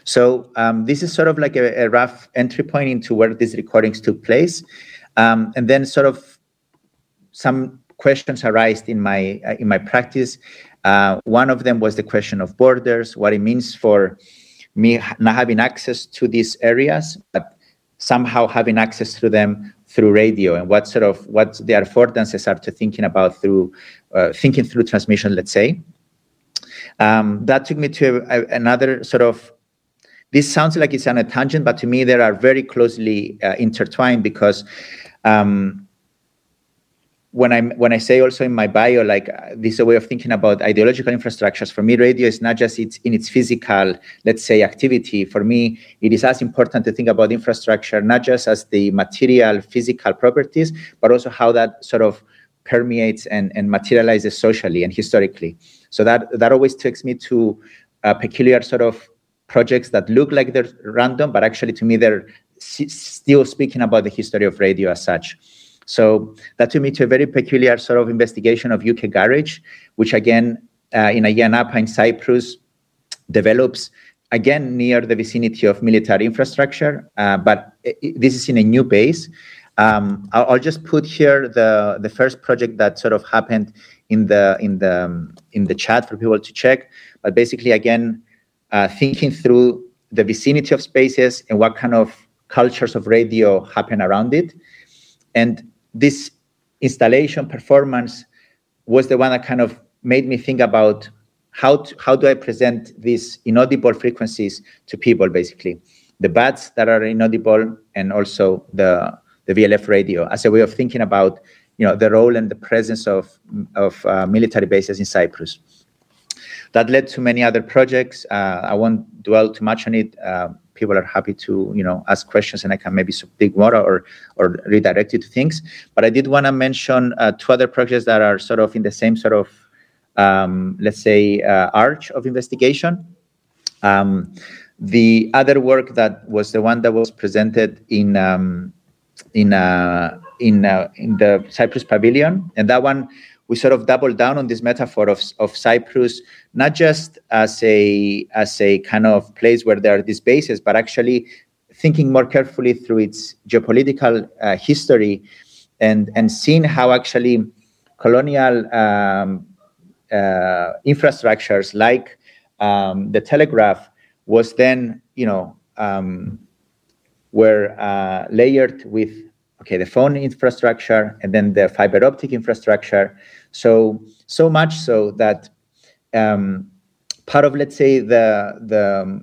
So this is sort of like a rough entry point into where these recordings took place. And then sort of some questions arise in my practice. One of them was the question of borders, what it means for me not having access to these areas, but somehow having access to them through radio, and what the affordances are to thinking about through thinking through transmission, let's say. That took me to another sort of, this sounds like it's on a tangent, but to me they are very closely intertwined, because when I say also in my bio, like this is a way of thinking about ideological infrastructures. For me, radio is not just in its physical, let's say, activity. For me, it is as important to think about infrastructure, not just as the material, physical properties, but also how that sort of permeates and materializes socially and historically. So that always takes me to peculiar sort of projects that look like they're random, but actually to me, they're still speaking about the history of radio as such. So that took me to a very peculiar sort of investigation of UK Garage, which again, in Ayia Napa in Cyprus, develops again near the vicinity of military infrastructure, but this is in a new base. I'll just put here the first project that sort of happened in the chat for people to check. But basically, again, thinking through the vicinity of spaces and what kind of cultures of radio happen around it. And this installation performance was the one that kind of made me think about how do I present these inaudible frequencies to people, basically. The bats that are inaudible, and also the VLF radio, as a way of thinking about, the role and the presence of military bases in Cyprus. That led to many other projects. I won't dwell too much on it. People are happy to, ask questions, and I can maybe dig more or redirect you to things. But I did want to mention two other projects that are sort of in the same sort of, let's say, arch of investigation. The other work that was the one that was presented in the Cyprus Pavilion, and that one we sort of doubled down on this metaphor of Cyprus, not just as a kind of place where there are these bases, but actually thinking more carefully through its geopolitical history, and seeing how actually colonial infrastructures like the telegraph was then, were layered with the phone infrastructure, and then the fiber optic infrastructure. So much so that part of, let's say, the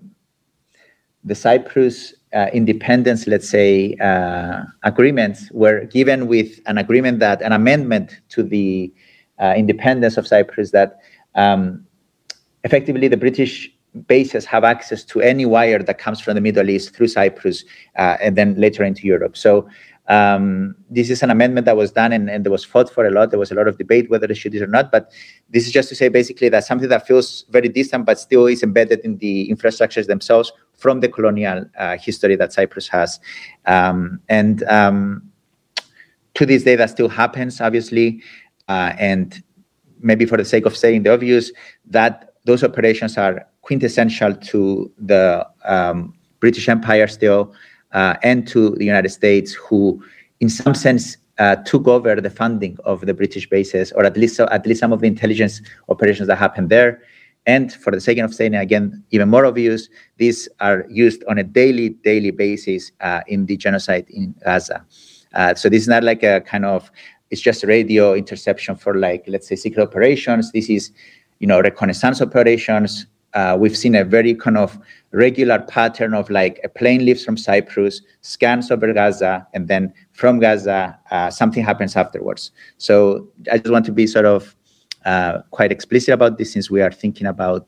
Cyprus independence, let's say, agreements were given with an amendment to the independence of Cyprus, that effectively the British bases have access to any wire that comes from the Middle East through Cyprus, and then later into Europe. So this is an amendment that was done, and there was fought for a lot. There was a lot of debate whether they should do it or not. But this is just to say, basically, that something that feels very distant, but still is embedded in the infrastructures themselves from the colonial history that Cyprus has. And to this day, that still happens, obviously. And maybe for the sake of saying the obvious, that those operations are quintessential to the British Empire still, and to the United States, who, in some sense, took over the funding of the British bases, or at least some of the intelligence operations that happened there. And for the sake of saying, again, even more obvious, these are used on a daily basis in the genocide in Gaza. So this is not like a kind of, it's just radio interception for, like, let's say, secret operations. This is, reconnaissance operations. We've seen a very kind of regular pattern of, like, a plane leaves from Cyprus, scans over Gaza, and then from Gaza, something happens afterwards. So I just want to be sort of quite explicit about this, since we are thinking about,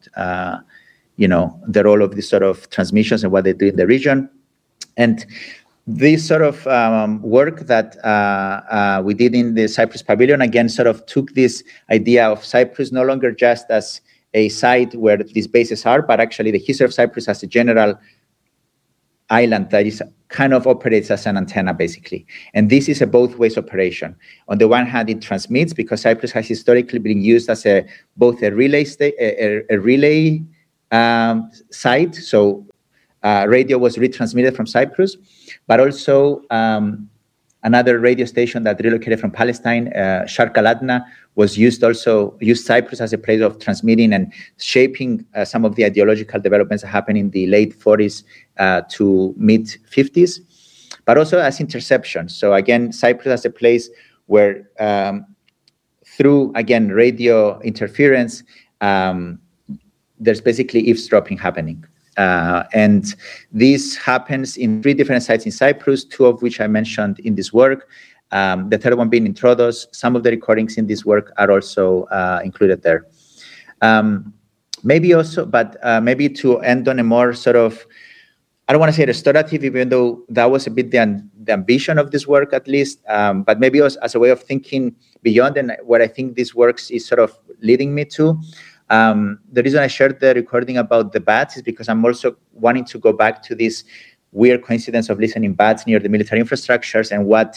the role of these sort of transmissions and what they do in the region. And this sort of work that we did in the Cyprus Pavilion, again, sort of took this idea of Cyprus no longer just as a site where these bases are, but actually the history of Cyprus as a general island that is kind of operates as an antenna, basically. And this is a both ways operation. On the one hand, it transmits, because Cyprus has historically been used as both a relay site. So radio was retransmitted from Cyprus, but also another radio station that relocated from Palestine, Sharq al-Adna, used Cyprus as a place of transmitting and shaping some of the ideological developments that happened in the late 40s to mid 50s, but also as interception. So again, Cyprus as a place where through, again, radio interference, there's basically eavesdropping happening. And this happens in 3 different sites in Cyprus, 2 of which I mentioned in this work. The third one being in Troodos. Some of the recordings in this work are also included there. Maybe to end on a more sort of, I don't want to say restorative, even though that was a bit the ambition of this work, at least, but maybe as a way of thinking beyond, and what I think this work is sort of leading me to. The reason I shared the recording about the bats is because I'm also wanting to go back to this weird coincidence of listening bats near the military infrastructures, and what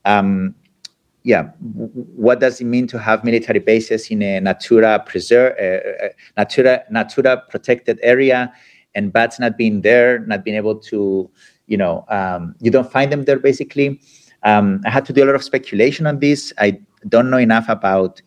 does it mean to have military bases in a Natura protected area, and bats not being there, not being able to, you don't find them there, basically. I had to do a lot of speculation on this. I don't know enough about,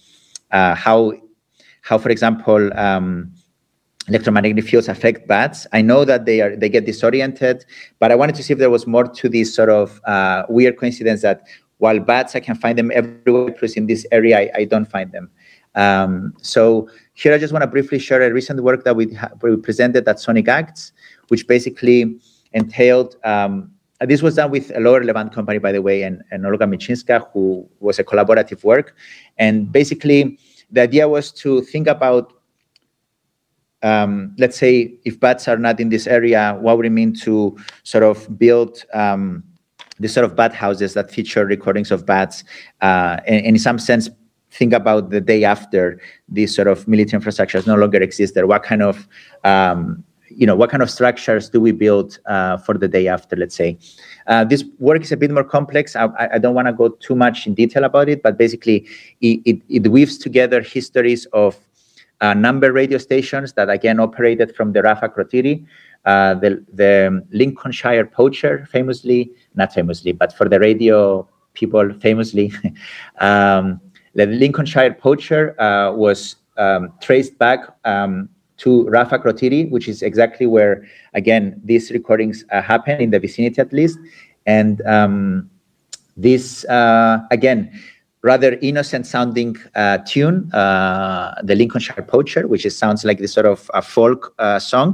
how, for example, electromagnetic fields affect bats. I know that they get disoriented, but I wanted to see if there was more to this sort of weird coincidence that while bats, I can find them everywhere, plus in this area, I don't find them. So here I just want to briefly share a recent work that we presented at Sonic Acts, which basically entailed, this was done with a Lower Levant company, by the way, and Olga Michinska, who was a collaborative work. And basically, the idea was to think about, let's say, if bats are not in this area, what would it mean to sort of build these sort of bat houses that feature recordings of bats, and in some sense, think about the day after these sort of military infrastructures no longer exist there. What kind of, what kind of structures do we build for the day after, let's say? This work is a bit more complex. I don't want to go too much in detail about it, but basically it weaves together histories of number radio stations that again operated from the Rafa Krotiri, the Lincolnshire Poacher, not famously, but for the radio people famously. The Lincolnshire Poacher was traced back to Rafa Krotiri, which is exactly where, again, these recordings happen, in the vicinity at least. And this, again, rather innocent sounding tune, the Lincolnshire Poacher, which sounds like this sort of a folk song,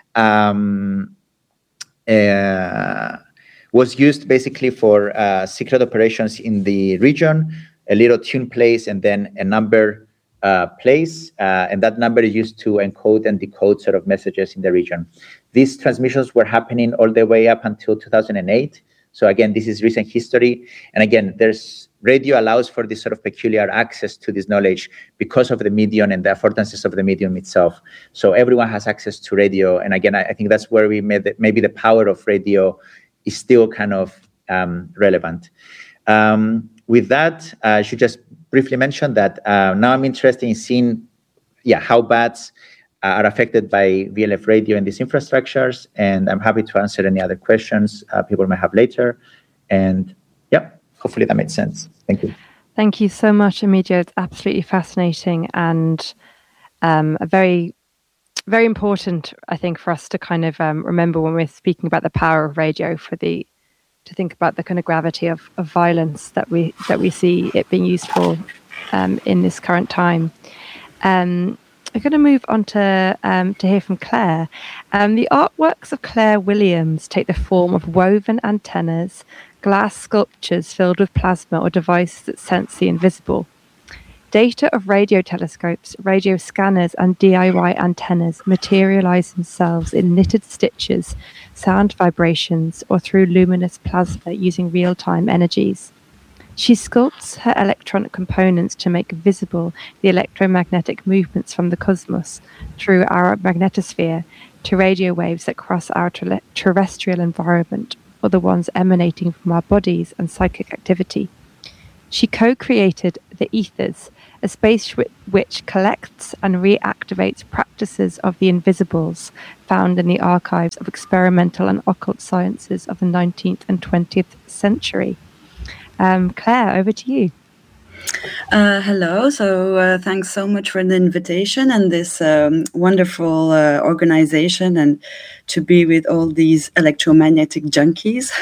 was used basically for secret operations in the region. A little tune plays and then a number plays, and that number is used to encode and decode sort of messages in the region. These transmissions were happening all the way up until 2008. So again, this is recent history. And again, radio allows for this sort of peculiar access to this knowledge because of the medium and the affordances of the medium itself. So everyone has access to radio. And again, I think that's where we made maybe the power of radio is still kind of relevant. With that, I should just briefly mention that now I'm interested in seeing how bats are affected by VLF radio in these infrastructures, and I'm happy to answer any other questions people may have later. And hopefully that made sense. Thank you. Thank you so much, Emidio. It's absolutely fascinating and a very, very important, I think, for us to kind of remember when we're speaking about the power of radio, to think about the kind of gravity of violence that we see it being used for in this current time. We're going to move on to hear from Claire. The artworks of Claire Williams take the form of woven antennas, glass sculptures filled with plasma, or devices that sense the invisible. Data of radio telescopes, radio scanners, and DIY antennas materialize themselves in knitted stitches, sound vibrations, or through luminous plasma using real-time energies. She sculpts her electronic components to make visible the electromagnetic movements from the cosmos through our magnetosphere to radio waves that cross our terrestrial environment, or the ones emanating from our bodies and psychic activity. She co-created the Ethers, a space which collects and reactivates practices of the invisibles found in the archives of experimental and occult sciences of the 19th and 20th century. Claire, over to you. Hello. So thanks so much for the invitation and this wonderful organization, and to be with all these electromagnetic junkies.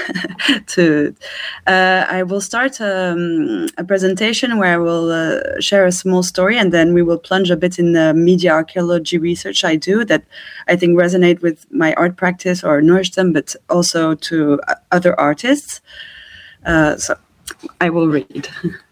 I will start a presentation where I will share a small story, and then we will plunge a bit in the media archaeology research I do that I think resonate with my art practice or nourish them, but also to other artists. So I will read.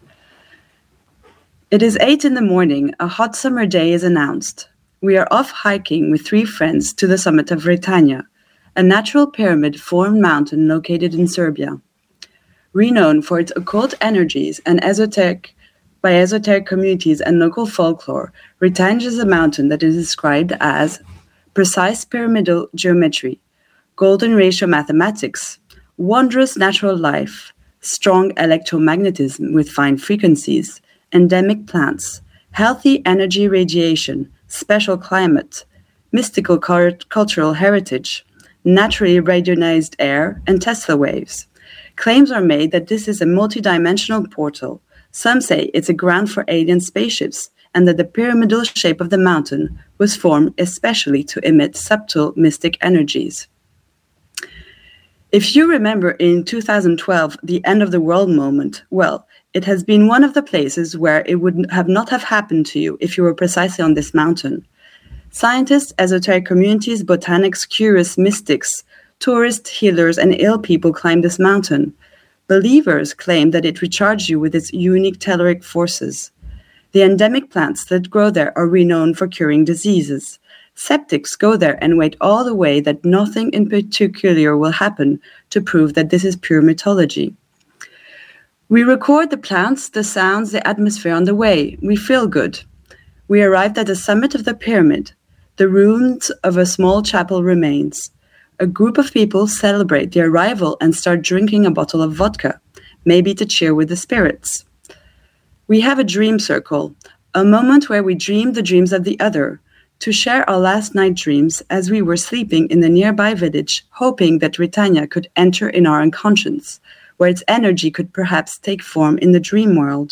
It is 8 a.m. A hot summer day is announced. We are off hiking with 3 friends to the summit of Retanja, a natural pyramid-formed mountain located in Serbia. Renowned for its occult energies and esoteric communities and local folklore, Retanja is a mountain that is described as precise pyramidal geometry, golden ratio mathematics, wondrous natural life, strong electromagnetism with fine frequencies, endemic plants, healthy energy radiation, special climate, mystical cultural heritage, naturally radionized air, and Tesla waves. Claims are made that this is a multidimensional portal. Some say it's a ground for alien spaceships, and that the pyramidal shape of the mountain was formed especially to emit subtle mystic energies. If you remember in 2012, the end of the world moment, well, it has been one of the places where it would not have happened to you if you were precisely on this mountain. Scientists, esoteric communities, botanics, curious mystics, tourists, healers, and ill people climb this mountain. Believers claim that it recharges you with its unique telluric forces. The endemic plants that grow there are renowned for curing diseases. Skeptics go there and wait all the way that nothing in particular will happen to prove that this is pure mythology. We record the plants, the sounds, the atmosphere on the way. We feel good. We arrived at the summit of the pyramid. The ruins of a small chapel remains. A group of people celebrate the arrival and start drinking a bottle of vodka, maybe to cheer with the spirits. We have a dream circle, a moment where we dream the dreams of the other, to share our last night dreams as we were sleeping in the nearby village, hoping that Retanja could enter in our unconscious, where its energy could perhaps take form in the dream world.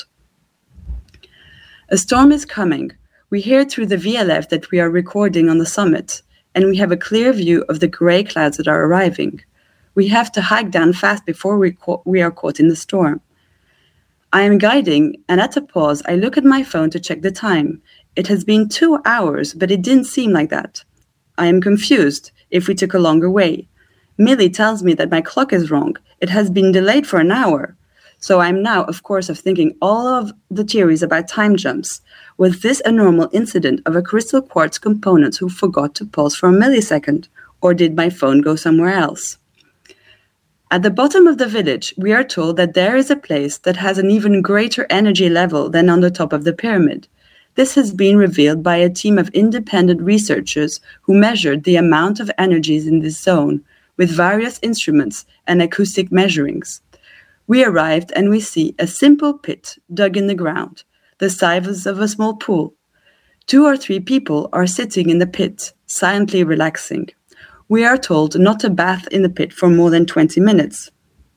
A storm is coming. We hear through the VLF that we are recording on the summit, and we have a clear view of the gray clouds that are arriving. We have to hike down fast before we are caught in the storm. I am guiding, and at a pause, I look at my phone to check the time. It has been 2 hours, but it didn't seem like that. I am confused if we took a longer way. Millie tells me that my clock is wrong. It has been delayed for an hour. So I'm now, of course, thinking all of the theories about time jumps. Was this a normal incident of a crystal quartz component who forgot to pause for a millisecond? Or did my phone go somewhere else? At the bottom of the village, we are told that there is a place that has an even greater energy level than on the top of the pyramid. This has been revealed by a team of independent researchers who measured the amount of energies in this zone with various instruments and acoustic measurings. We arrived and we see a simple pit dug in the ground, the size of a small pool. 2 or 3 people are sitting in the pit, silently relaxing. We are told not to bath in the pit for more than 20 minutes.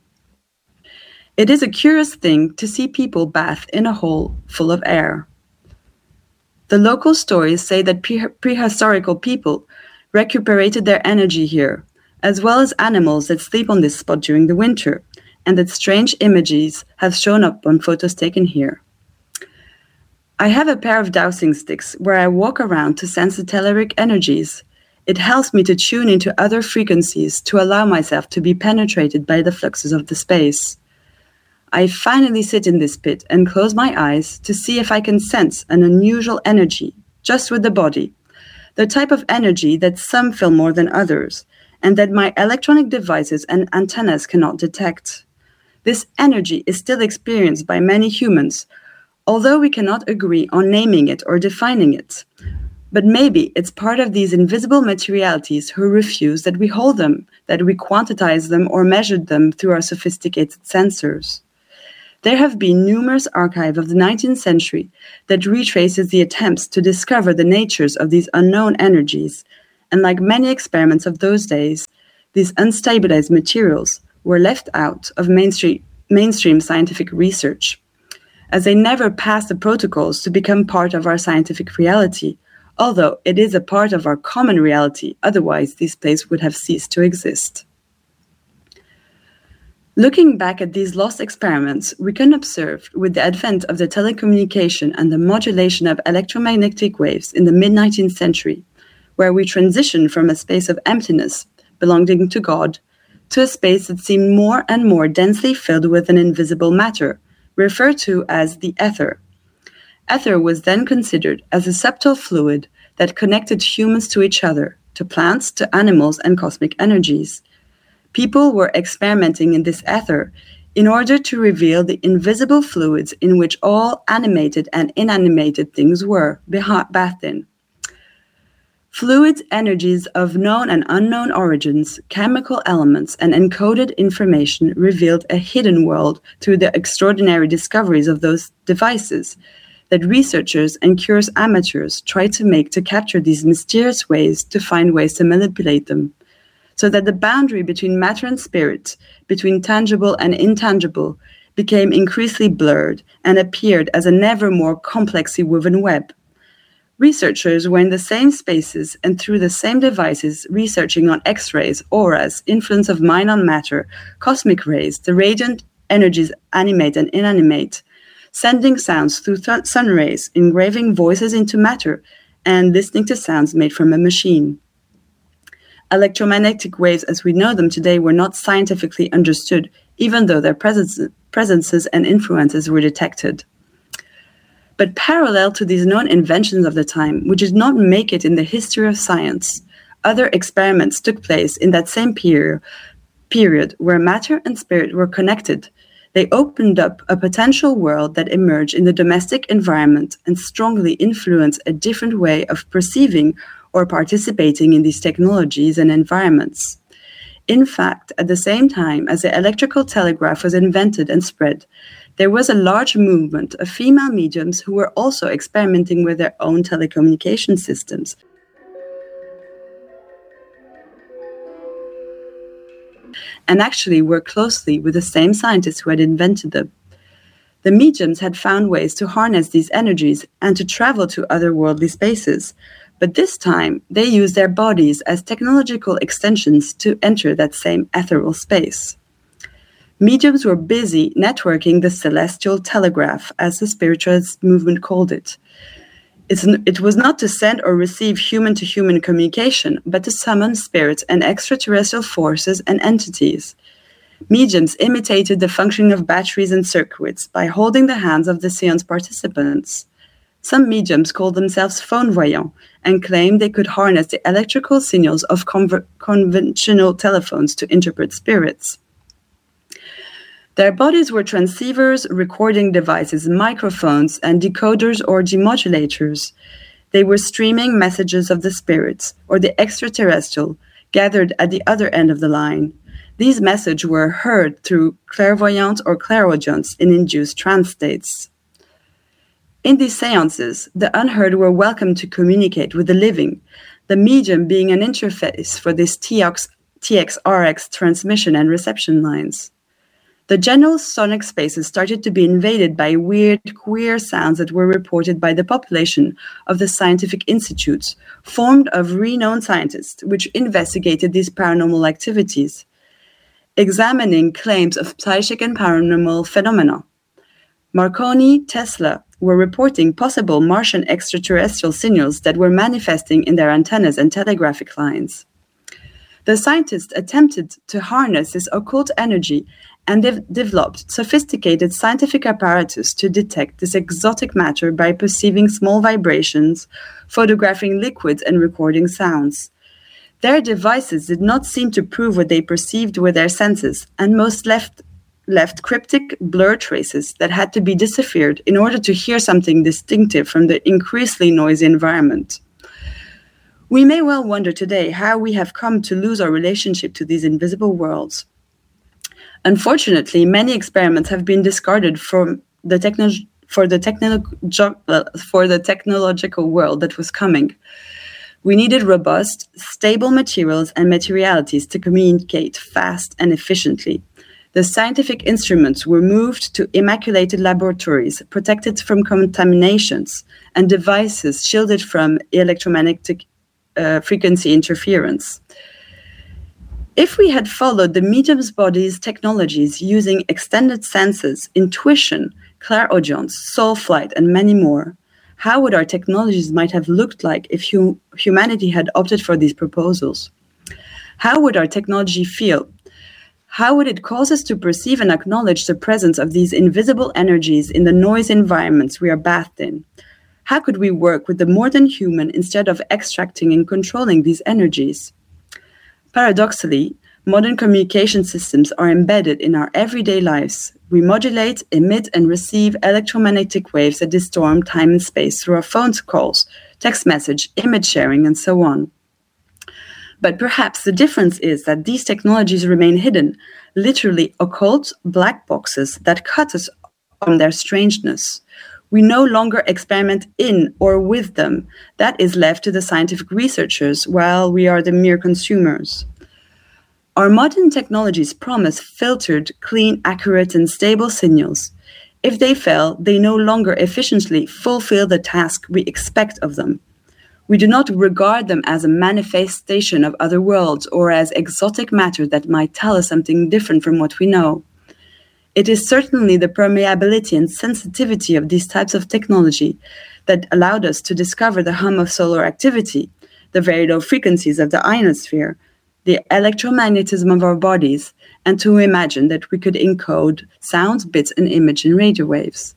It is a curious thing to see people bath in a hole full of air. The local stories say that prehistorical people recuperated their energy here, as well as animals that sleep on this spot during the winter, and that strange images have shown up on photos taken here. I have a pair of dowsing sticks where I walk around to sense the telluric energies. It helps me to tune into other frequencies to allow myself to be penetrated by the fluxes of the space. I finally sit in this pit and close my eyes to see if I can sense an unusual energy, just with the body, the type of energy that some feel more than others, and that my electronic devices and antennas cannot detect. This energy is still experienced by many humans, although we cannot agree on naming it or defining it. But maybe it's part of these invisible materialities who refuse that we hold them, that we quantize them or measure them through our sophisticated sensors. There have been numerous archives of the 19th century that retraces the attempts to discover the natures of these unknown energies, and like many experiments of those days, these unstabilized materials were left out of mainstream scientific research, as they never passed the protocols to become part of our scientific reality, although it is a part of our common reality, otherwise these places would have ceased to exist. Looking back at these lost experiments, we can observe, with the advent of the telecommunication and the modulation of electromagnetic waves in the mid-19th century, where we transitioned from a space of emptiness belonging to God to a space that seemed more and more densely filled with an invisible matter, referred to as the ether. Ether was then considered as a subtle fluid that connected humans to each other, to plants, to animals, and cosmic energies. People were experimenting in this ether in order to reveal the invisible fluids in which all animated and inanimated things were bathed in. Fluids, energies of known and unknown origins, chemical elements, and encoded information revealed a hidden world through the extraordinary discoveries of those devices that researchers and curious amateurs tried to make to capture these mysterious ways to find ways to manipulate them, so that the boundary between matter and spirit, between tangible and intangible, became increasingly blurred and appeared as a never more complexly woven web. Researchers were in the same spaces and through the same devices researching on X-rays, auras, influence of mind on matter, cosmic rays, the radiant energies animate and inanimate, sending sounds through sun rays, engraving voices into matter, and listening to sounds made from a machine. Electromagnetic waves as we know them today were not scientifically understood, even though their presences and influences were detected. But parallel to these known inventions of the time, which did not make it in the history of science, other experiments took place in that same period where matter and spirit were connected. They opened up a potential world that emerged in the domestic environment and strongly influenced a different way of perceiving or participating in these technologies and environments. In fact, at the same time as the electrical telegraph was invented and spread, there was a large movement of female mediums who were also experimenting with their own telecommunication systems. And actually worked closely with the same scientists who had invented them. The mediums had found ways to harness these energies and to travel to otherworldly spaces, but this time they used their bodies as technological extensions to enter that same ethereal space. Mediums were busy networking the celestial telegraph, as the spiritualist movement called it. It was not to send or receive human-to-human communication, but to summon spirits and extraterrestrial forces and entities. Mediums imitated the functioning of batteries and circuits by holding the hands of the seance participants. Some mediums called themselves phone voyants and claimed they could harness the electrical signals of conventional telephones to interpret spirits. Their bodies were transceivers, recording devices, microphones, and decoders or demodulators. They were streaming messages of the spirits or the extraterrestrial gathered at the other end of the line. These messages were heard through clairvoyants or clairaudience in induced trance states. In these seances, the unheard were welcome to communicate with the living, the medium being an interface for these TX-RX transmission and reception lines. The general sonic spaces started to be invaded by weird, queer sounds that were reported by the population of the scientific institutes, formed of renowned scientists, which investigated these paranormal activities, examining claims of psychic and paranormal phenomena. Marconi, Tesla were reporting possible Martian extraterrestrial signals that were manifesting in their antennas and telegraphic lines. The scientists attempted to harness this occult energy and developed sophisticated scientific apparatus to detect this exotic matter by perceiving small vibrations, photographing liquids, and recording sounds. Their devices did not seem to prove what they perceived with their senses, and most left cryptic blur traces that had to be deciphered in order to hear something distinctive from the increasingly noisy environment. We may well wonder today how we have come to lose our relationship to these invisible worlds. Unfortunately, many experiments have been discarded from the technological world that was coming. We needed robust, stable materials and materialities to communicate fast and efficiently. The scientific instruments were moved to immaculated laboratories, protected from contaminations, and devices shielded from electromagnetic frequency interference. If we had followed the medium's body's technologies using extended senses, intuition, clairaudience, soul flight, and many more, how would our technologies might have looked like if humanity had opted for these proposals? How would our technology feel? How would it cause us to perceive and acknowledge the presence of these invisible energies in the noise environments we are bathed in? How could we work with the more than human instead of extracting and controlling these energies? Paradoxically, modern communication systems are embedded in our everyday lives. We modulate, emit, and receive electromagnetic waves that distort time and space through our phone calls, text message, image sharing, and so on. But perhaps the difference is that these technologies remain hidden, literally occult black boxes that cut us from their strangeness. We no longer experiment in or with them. That is left to the scientific researchers, while we are the mere consumers. Our modern technologies promise filtered, clean, accurate, and stable signals. If they fail, they no longer efficiently fulfill the task we expect of them. We do not regard them as a manifestation of other worlds or as exotic matter that might tell us something different from what we know. It is certainly the permeability and sensitivity of these types of technology that allowed us to discover the hum of solar activity, the very low frequencies of the ionosphere, the electromagnetism of our bodies, and to imagine that we could encode sounds, bits, and image in radio waves.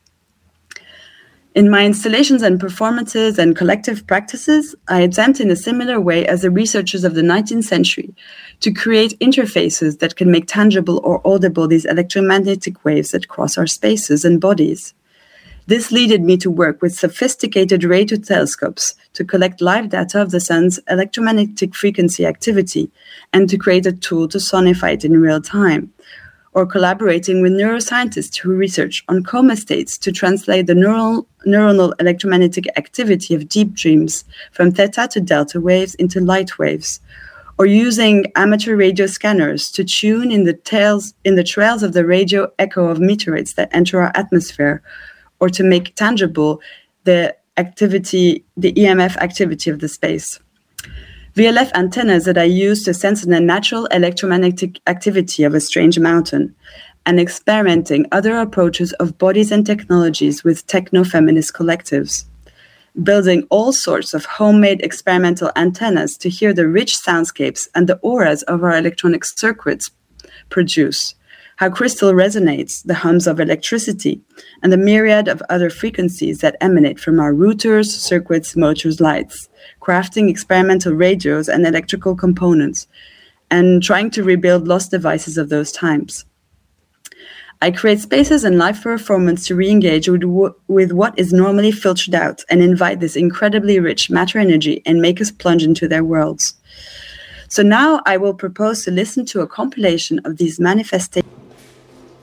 In my installations and performances and collective practices, I attempt in a similar way as the researchers of the 19th century to create interfaces that can make tangible or audible these electromagnetic waves that cross our spaces and bodies. This led me to work with sophisticated radio telescopes to collect live data of the sun's electromagnetic frequency activity and to create a tool to sonify it in real time, or collaborating with neuroscientists who research on coma states to translate the neuronal electromagnetic activity of deep dreams from theta to delta waves into light waves, or using amateur radio scanners to tune in the trails of the radio echo of meteorites that enter our atmosphere, or to make tangible the EMF activity of the space. VLF antennas that I use to sense the natural electromagnetic activity of a strange mountain, and experimenting other approaches of bodies and technologies with techno-feminist collectives. Building all sorts of homemade experimental antennas to hear the rich soundscapes and the auras of our electronic circuits produce, how crystal resonates, the hums of electricity, and the myriad of other frequencies that emanate from our routers, circuits, motors, lights, crafting experimental radios and electrical components, and trying to rebuild lost devices of those times. I create spaces and live performance to re-engage with what is normally filtered out and invite this incredibly rich matter energy and make us plunge into their worlds. So now I will propose to listen to a compilation of these manifestations